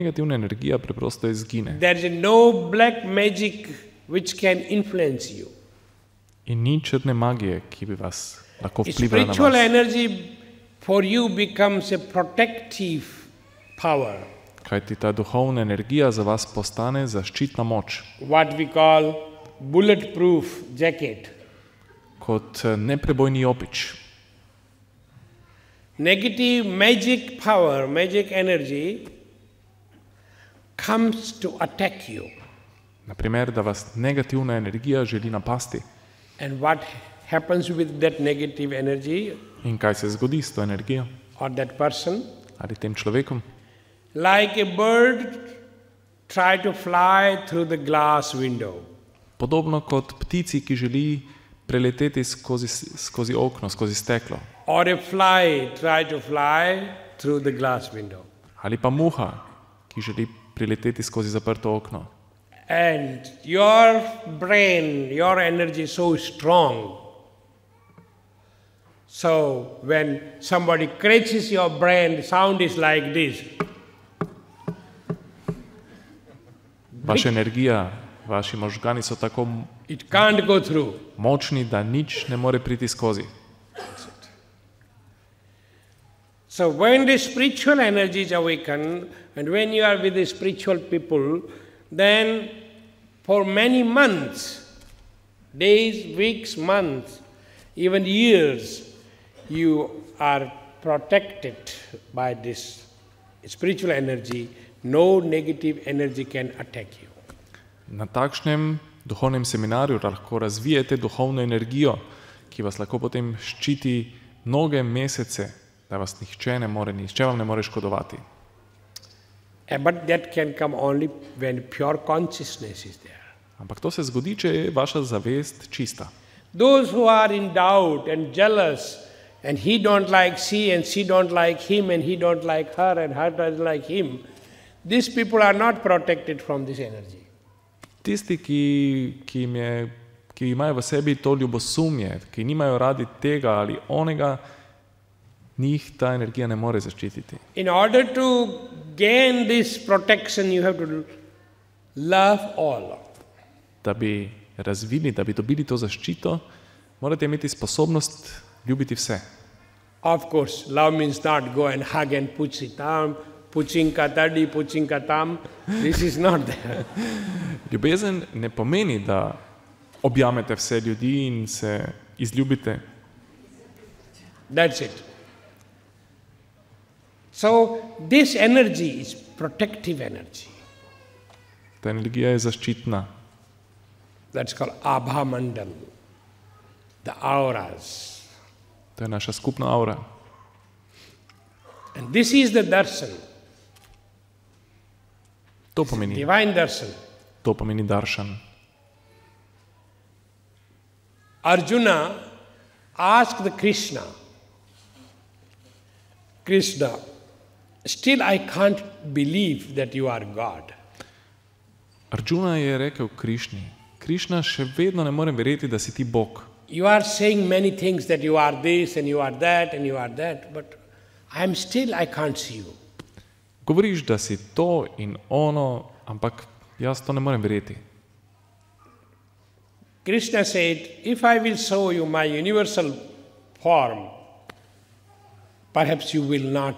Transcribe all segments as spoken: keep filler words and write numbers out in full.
negativna energija preprosto izgine. There is no black magic which can influence you. In ni črne magije, ki bi vas lahko vplivala na Spiritual vas. energy for you becomes a protective power. Kajti ta duhovna energija za vas postane zaščitna moč, What we call bulletproof jacket. kot eh, neprebojni jopič. Negative magic power, magic energy comes to attack you. Naprimer, da vas negativna energija želi napasti. And what happens with that negative energy In kaj se zgodi s to energijo or that person? ali tem človekom? Like a bird try to fly through the glass window. Podobno kot ptici, ki želi preleteti skozi, skozi okno, skozi steklo. Or a fly try to fly through the glass window. Ali pa muha, ki želi prileteti skozi zaprto okno. And your brain, your energy is so strong. So when somebody scratches your brain, the sound is like this. Vaša energija, vaši možgani so tako It can't go through. močni, da nič ne more priti skozi. So when the spiritual energy is awakened, and when you are with the spiritual people, then for many months, days, weeks, months, even years, you are protected by this spiritual energy. No negative energy can attack you. Na takšnem duhovnem seminarju lahko razvijete duhovno energijo, ki vas lahko potem ščiti mnoge mesece, da vas nihče ne more, nihče vam ne more škodovati. Uh, But that can come only when pure consciousness is there. Ampak to se zgodi, če je vaša zavest čista. Those who are in doubt and jealous, and he don't like she, and she don't like him, and he don't like her, and her doesn't like him, these people are not protected from this energy. Tisti, ki, ki, jim je, ki imajo v sebi to ljubosumje, ki nimajo radi tega ali onega, njih ta energija ne more zaščititi. In order to gain this protection, you have to love all. Da bi razvili, da bi dobili to zaščito, morate imeti sposobnost ljubiti vse. Of course, love means not go and hug and puchitam, puchinka tadi, puchinka tam. This is not there. Ljubezen ne pomeni, da objamete vse ljudi in se izljubite. That's it. So this energy is protective energy. Ta energija je zaščitna. That's called Abha Mandal, the auras. To je naša skupna aura. And this is the darshan, To pomeni, divine darshan. to pomeni daršan. Arjuna asked the Krishna, Krishna, still I can't believe that you are God. Arjuna je rekel Krišni, Krišna, še vedno ne morem verjeti, da si ti Bog. You are saying many things that you are this and you are that and you are that, but I am still, I can't see you. Govoriš, da si to in ono, ampak jaz to ne morem verjeti. Krishna said, if I will show you my universal form, perhaps you will not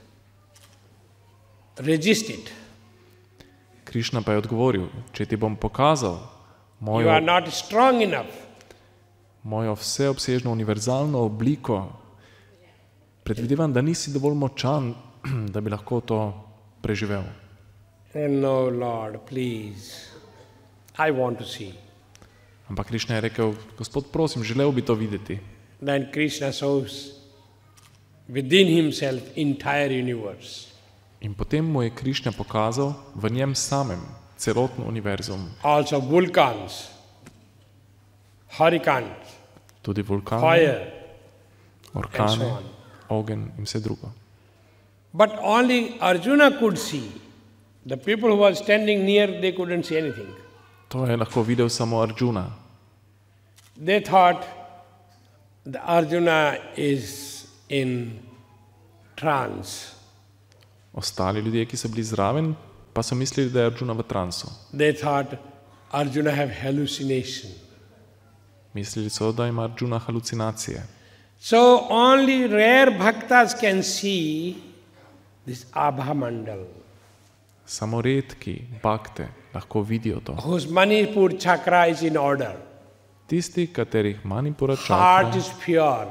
resist it. Krišna pa je odgovoril, če ti bom pokazal You mojo, are not strong enough. mojo vseobsežno univerzalno obliko, predvidevam, da nisi dovolj močan, da bi lahko to preživel. And no, Lord, please, I want to see. Ampak Krišna je rekel, Gospod, prosim, želel bi to videti. Then Krishna shows within himself entire universe. In potem mu je Krišna pokazal v njem samem celoten univerzum, Also volcans, hurricanes, tudi vulkane, fire, and orkane, so on. ogenj in vse drugo. But only Arjuna could see. The people who were standing near, they couldn't see anything. To je lahko videl samo Arjuna. They thought the Arjuna is in trance. Ostali ljudje, ki so bili zraven, pa so mislili, da je Arjuna v transu. They thought Arjuna have hallucination. Mislili so, da ima Arjuna halucinacije. So only rare bhaktas can see this Abha Mandal, Samo redki bhakte lahko vidijo to. whose Manipur chakra is in order. Tisti, katerih Manipura Heart čakra, is pure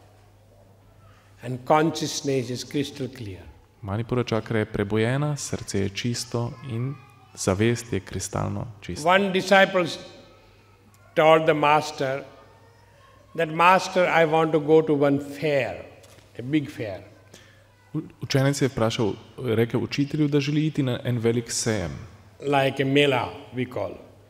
and consciousness is crystal clear. Manipura čakra je prebojena, srce je čisto in zavest je kristalno čista. One disciple told the master that, Master, I want to go to one fair, a big fair. U- Učenec je vprašal, rekel učitelju, da želi iti na en velik sejem. Like a mela, we call.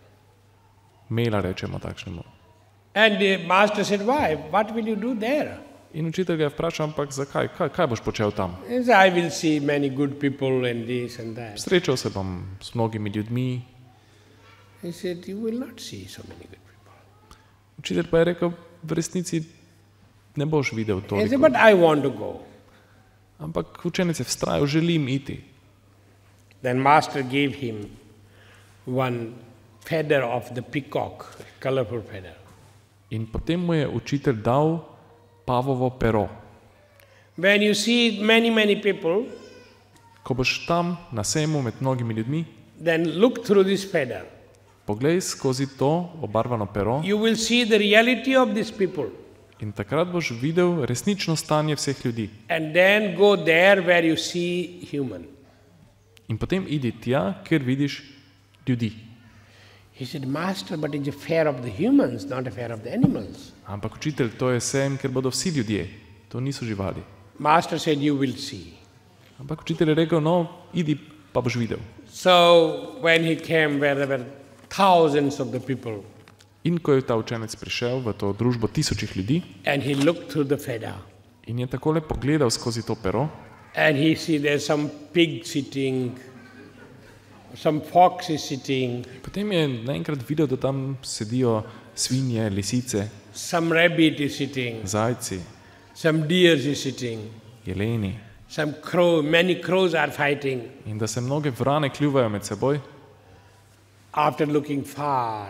Mela rečemo takšnemu. And the master said, why? What will you do there? In učitelj ga je vprašal, ampak zakaj, kaj, kaj boš počel tam? He said, I will see many good people and this and that. Srečal se bom s mnogimi ljudmi. He said, you will not see so many good people. Učitelj pa je rekel, v resnici ne boš videl He said, toliko. but I want to go. Ampak učenec je vztrajal, želim iti. Then master gave him one feather of the peacock, colorful feather. In potem mu je učitelj dal pavovo pero. When you see many, many people, Ko boš tam na sejmu med mnogimi ljudmi, then look through this feather. poglej skozi to obarvano pero You will see the reality of these people. in takrat boš videl resnično stanje vseh ljudi. And then go there where you see human. In potem idi tja, kjer vidiš ljudi. He said, Master, but it's a fair of the humans, not a fair of the animals. Ampak učitelj, to je sejem, kjer bodo vsi ljudje, to niso živali. Master said, you will see. Ampak učitelj je rekel, no, idi pa boš videl. So when he came where there were thousands of the people, In ko je ta učenec prišel v to družbo tisočih ljudi and he looked through the feather, in je takole pogledal skozi to pero, and he see there's some pig sitting, some fox is sitting, potem je naenkrat videl, da tam sedijo svinje, lisice, some rabbit is sitting, zajci, some deers is sitting, jeleni some crow, many crows are fighting. in da se mnoge vrane kljuvajo med seboj. After looking far,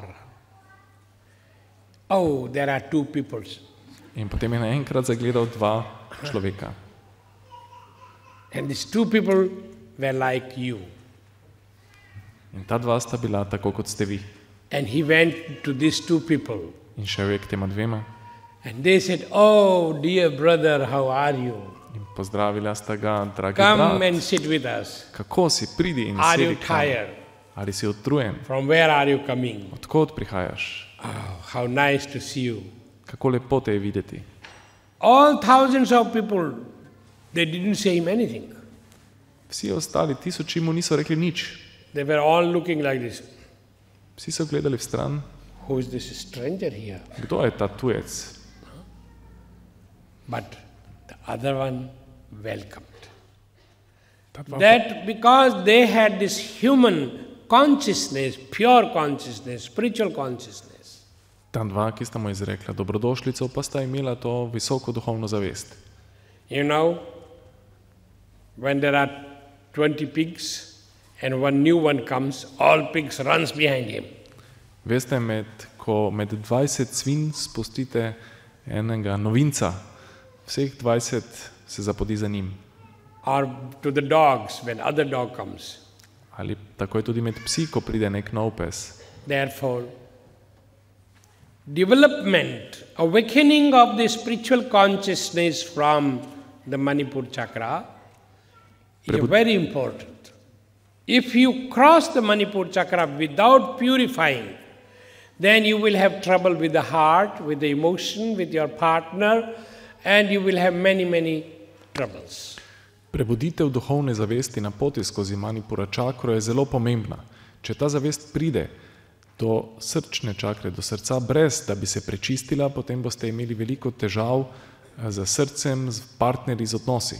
oh, there are two peoples. In potem je naenkrat zagledal dva človeka. And these two people were like you. In ta dva sta bila tako, kot ste vi. And he went to these two people. In šel je k tema dvema And they said, oh, dear brother, how are you? in pozdravila sta ga, dragi Come brat, and sit with us. kako si, pridi in Are sedi you k nam. tired? Ali si utrujen? From where are you coming? Odkot prihajaš? Oh, how nice to see you. Kako lepo te je videti. All thousands of people, they didn't say him anything. Vsi ostali tisoči mu niso rekli nič. They were all looking like this. Vsi so gledali v stran. Who is this stranger here? Kdo je ta tujec? But the other one welcomed. Ta dva, That because they had this human consciousness, pure consciousness, spiritual consciousness. ta dva, ki sta mu izrekla dobrodošlico, pa sta imela to visoko duhovno zavest. You know, when there are twenty pigs and one new one comes, all pigs runs behind him. Veste, med, ko med dvajset svin spustite enega novinca, vseh dvajset se zapodi za njim. Or to the dogs when other dog comes. Ali tako je tudi med psi, ko pride nek nov pes. Therefore, development, awakening of the spiritual consciousness from the Manipur chakra is Prabhu- very important. If you cross the Manipur chakra without purifying, then you will have trouble with the heart, with the emotion, with your partner, and you will have many, many troubles. Prebuditev duhovne zavesti na poti skozi Manipura čakro je zelo pomembna. Če ta zavest pride do srčne čakre, do srca, brez da bi se prečistila, potem boste imeli veliko težav z srcem, z partnerji, z odnosi.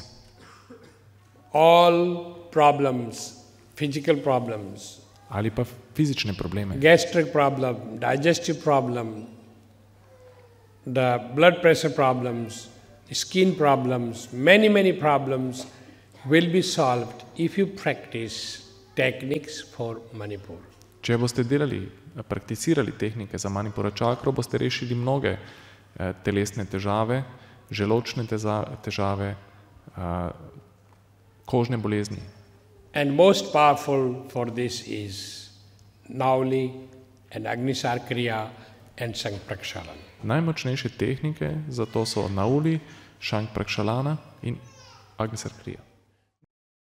All problems, physical problems, Ali pa fizične probleme, gastric problem, digestive problem, the blood pressure problems, skin problems, many, many problems will be solved if you practice techniques for Manipur. Če boste delali, prakticirali tehnike za Manipura čakro, boste rešili mnoge eh, telesne težave, želočne teza, težave, eh, kožne bolezni. And most powerful for this is Nauli and Agnisar Kriya and Sanprakshalan. Najmočnejše tehnike za to so Nauli, Šank Prakshalana in Agnisar Kriya.